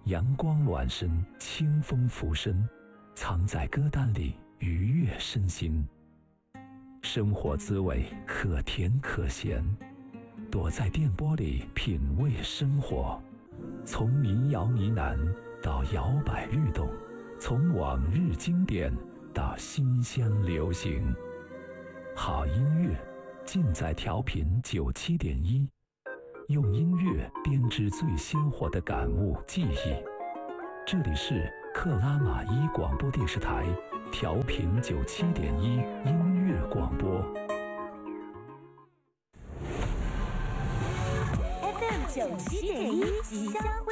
阳光暖身，清风拂身，藏在歌单里愉悦身心。生活滋味可甜可咸，躲在电波里品味生活。从民谣呢喃到摇摆律动，从往日经典到新鲜流行，好音乐尽在调频97.1，用音乐编织最鲜活的感悟记忆。这里是克拉玛依广播电视台调频97.1音乐广播。 FM 97.1吉祥